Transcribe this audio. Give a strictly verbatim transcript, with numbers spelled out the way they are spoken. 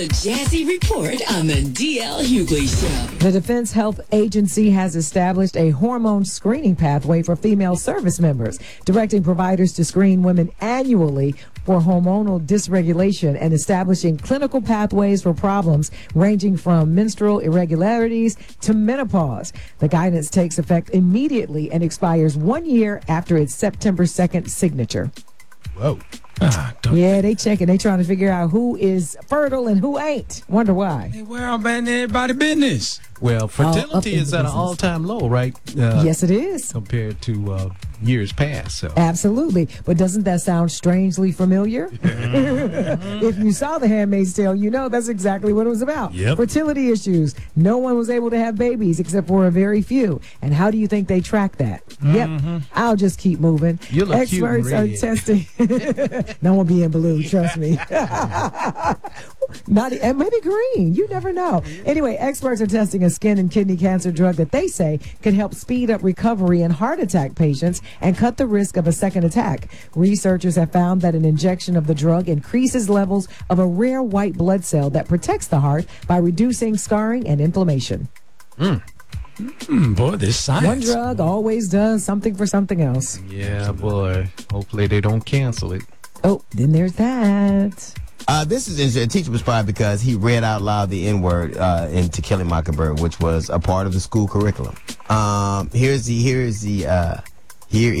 The Jazzy Report on the D L Hughley Show. The Defense Health Agency has established a hormone screening pathway for female service members, directing providers to screen women annually for hormonal dysregulation and establishing clinical pathways for problems ranging from menstrual irregularities to menopause. The guidance takes effect immediately and expires one year after its September second signature. Whoa. Ah, yeah, they checking. They trying to figure out who is fertile and who ain't. Wonder why. Hey, where I'm in everybody's business. Well, fertility oh, is at an all-time low, right? Uh, yes, it is. Compared to uh, years past. So. Absolutely. But doesn't that sound strangely familiar? If you saw The Handmaid's Tale, you know that's exactly what it was about. Yep. Fertility issues. No one was able to have babies except for a very few. And how do you think they track that? Mm-hmm. Yep. I'll just keep moving. You look Experts cute are and red. testing. No one be in blue, trust me. Not and maybe green. You never know. Anyway, experts are testing a skin and kidney cancer drug that they say could help speed up recovery in heart attack patients and cut the risk of a second attack. Researchers have found that an injection of the drug increases levels of a rare white blood cell that protects the heart by reducing scarring and inflammation. Mm. Mm, boy, this science. One drug always does something for something else. Yeah, boy. Hopefully they don't cancel it. Oh, then there's that. Uh, this is interesting. A teacher was fired because he read out loud the N-word uh, in To Kill a Mockingbird, which was a part of the school curriculum. Um, here's the here's the uh, here